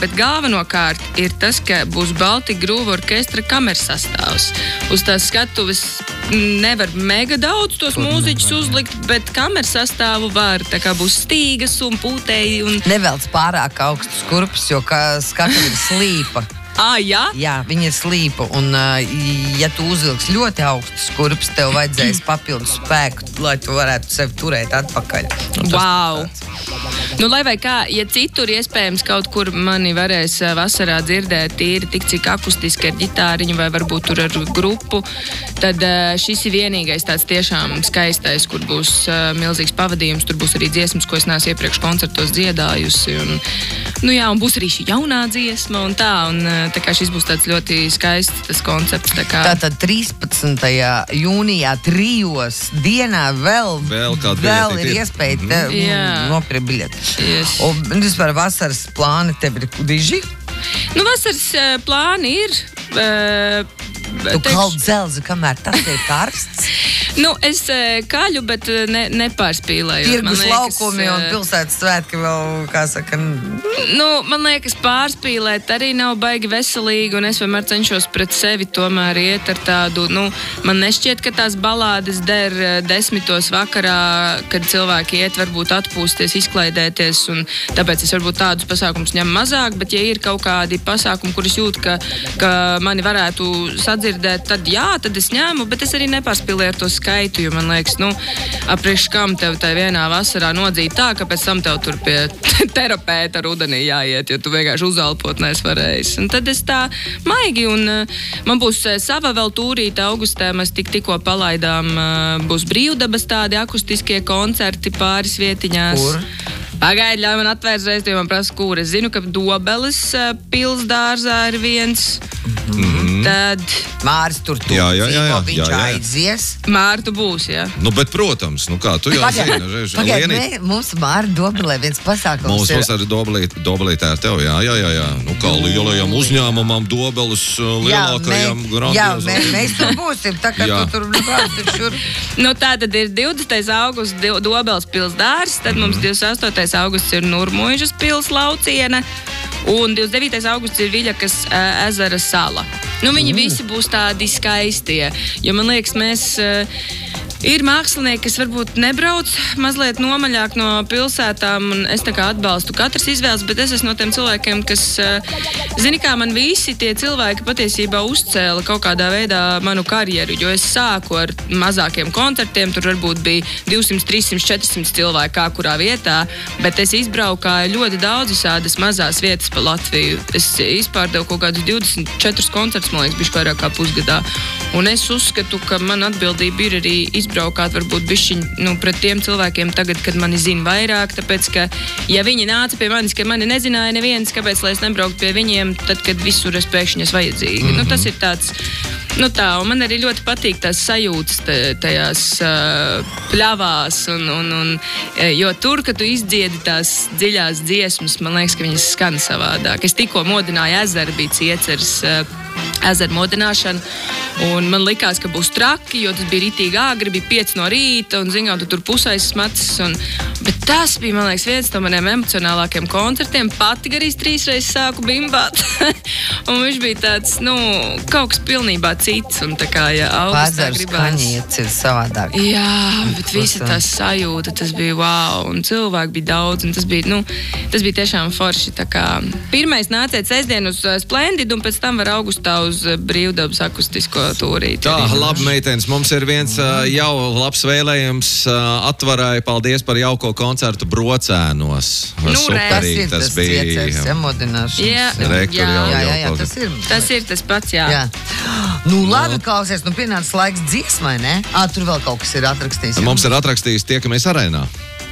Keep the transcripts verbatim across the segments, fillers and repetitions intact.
bet galvenokārt ir tas, ka būs Baltic Groove orkestra kameras sastāvs. Uz tās skatuves nevar mega daudz tos mūziķus uzlikt, bet kameras sastāvu var. Tā kā būs stīgas un pūtēji. Un... Nevelc pārāk augstus kurpus, jo skatuve ir slīpa. Ah, jā? Jā, viņa ir slīpa, un ja tu uzvilks ļoti augstus kurpus, tev vajadzēs papildus spēku, lai tu varētu sevi turēt atpakaļ. Wow! Nu, lai vai kā, ja citur iespējams kaut kur mani varēs vasarā dzirdēt tīri tik cik akustiski ar ģitāriņu vai varbūt tur ar grupu, tad šis ir vienīgais tāds tiešām skaistais, kur būs milzīgs pavadījums, tur būs arī dziesmas, ko es neesmu iepriekš koncertos dziedājusi, un, nu jā, un būs arī šī jaunā dziesma un tā, un tā kā šis būs tāds ļoti skaists tas koncepts. Tā kā... Tātad trīspadsmitajā jūnijā trijos dienā vēl, vēl, vēl ir iespēja te, mm, nopirkt biļeti. Yes. Un vispār vasaras plāni tev ir diži? Nu, vasaras uh, plāni ir... Uh, Tu kald dzelzi, kamēr tas ir karsts? Nu, es kaļu, bet ne, nepārspīlēju. Tirgus laukumi un pilsētas svētki vēl, kā saka... Nu, man liekas, pārspīlēt arī nav baigi veselīgi, un es vienmēr cenšos pret sevi tomēr iet ar tādu, nu, man nešķiet, ka tās balādes der desmitos vakarā, kad cilvēki iet varbūt atpūsties, izklaidēties, un tāpēc es varbūt tādus pasākumus ņem mazāk, bet ja ir kaut kādi pasākumi, kurus jūt, ka, ka mani varētu sadzirdēt, tad jā, tad es ņēmu, bet es arī nepārspīlēju ar to skaitu, jo man liekas, nu, apriekš kam tev tai vienā vasarā nodzīt tā, ka pēc tam tev tur pie terapeita rudenī jāiet, jo tu vienkārši uzelpot nes varējis. Un tad es tā maigi, un uh, man būs uh, sava vēl tūrīta augustā, mēs tik tikko palaidām, uh, būs brīvdabas tādi akustiskie koncerti pāris vietiņās. Kur? Pagaidi, ļauj man atvērt reiz, jo man prasa, kur. Es zinu, ka Dobeles uh, pilsdārzā ir viens. Mm-hmm. Tad... Māris tur tur jā, jā, jā, jā, viņš jā, jā. aizies. Māri tu būs, jā. Nu, bet, protams, nu kā, tu jau zini. Pagaid, mē, mums Māri Dobelē viens pasākums mums ir. Mums arī Dobelīt, Dobelītē ar tev, jā, jā, jā, jā. Nu kā lielajam uzņēmumam, Dobeles lielākajam grandiozam. Jā, mē, mēs tur būsim, tā kā jā. tu tur nebāzi šur. Nu, tā tad ir divdesmitais augusts Dobeles pilsdārs, tad mums divdesmit astotais augusts ir Nurmuižas pils lauciena, un divdesmit devītais augusts ir Viļakas uh, ezera sala. Nu, viņi mm. visi būs tādi skaistie, jo man liekas, mēs... Uh, Ir mākslinieki, kas varbūt nebrauc mazliet nomaļāk no pilsētām, un es tā kā atbalstu katras izvēles, bet es esmu no tiem cilvēkiem, kas, zini kā, man visi tie cilvēki patiesībā uzcēla kaut kādā veidā manu karjeru, jo es sāku ar mazākiem koncertiem, tur varbūt bija divsimt, trīssimt, četrsimt cilvēki kā kurā vietā, bet es izbraukāju ļoti daudz visādas mazās vietas pa Latviju. Es izpārdevu kaut kādus divdesmit četrus koncertus, man liekas, bišķi vairāk kā pusgadā, un es uzskatu, ka man atbildība ir arī izbraukāt braukāt varbūt bišķiņ, nu, pret tiem cilvēkiem tagad, kad mani zina vairāk, tāpēc, ka, ja viņi nāca pie manis, ka mani nezināja neviens, kāpēc, lai es nebrauktu pie viņiem, tad, kad visur es pēkšņi vajadzīgi. Mm-hmm. Nu, tas ir tāds, nu tā, un man arī ļoti patīk tās sajūtas tajās uh, pļavās, un, un, un, jo tur, kad tu izdziedi tās dziļās dziesmas, man liekas, ka viņas skan savādāk. Es tikko modināju ezeru, bija cieceres uh, ezeru modināšana, un man likās, ka būs traki, jo tas bija ritīgi āgri, bija pieci no rīta, un zinām, tu tur pusais smacis, un... bet tas bija, man liekas, viens no maniem emocionālākiem koncertiem, pati garīs trīsreiz sāku bimbāt, un viņš bija tāds, nu, kaut kas pilnībā cits, un tā kā, ja augustā gribās... Kaņiets ir savādāk. Jā, bet visa tā sajūta, tas bija wow, un cilvēki bija daudz, un tas bija, nu, tas bija tiešām forši, tā kā... Pirmais nāciet sestdien uz Splendidu, un pēc tam var augustā uz brīvdabas akustisko tūrīti. Tā, labi, meitenes, mums ir viens uh, jau labs vēlējums uh, atvarai. Paldies par jauko koncertu Brocēnos. Nu, superīgi, tas ir tas, tas bija. Ciecers, ja, modināšanas. Jā, Rektor, jā, jau, jā, jau jā, jā, kaut tas ir. Tas ir tas pats, jā. jā. Nu, labi, klausies, nu pienācis laiks dziesmai, ne? Ā, tur vēl kaut kas ir atrakstījis. Jā. Mums ir atrakstījis Tiekamies arēnā.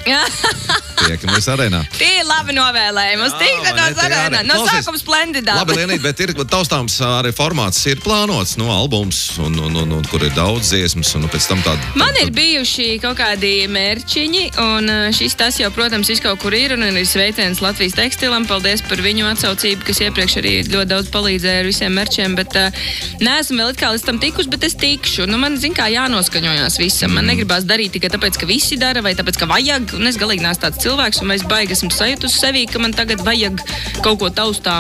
Tiekamies arēnā. Tie ir labi novēlējumi. Uz tikšanos arēnā. No sākuma Splendidā. Labi, Lienīt, bet ir taustāms arī formāts ir plānots, no albums, un, un, un, un kur ir daudz dziesmas, un pēc tam tāda... Man ir bijuši kaut kādi mērķiņi, un šis tas jau, protams, kaut kur ir, un ir sveiciens Latvijas tekstilam. Paldies par viņu atsaucību, kas iepriekš arī ļoti daudz palīdzēja ar visiem merčiem, bet uh, neesmu vēl it kā līdz tam tikus, bet es tikšu. Nu, man, zin kā, jānoskaņojās visam. Man negribās darīt tikai tāpēc, ka visi dara, vai tāpēc, ka vajag, un es galīgi neesmu tāds cilvēks, un es baigi esmu sajūtu uz sevi, ka man tagad vajag kaut ko taustām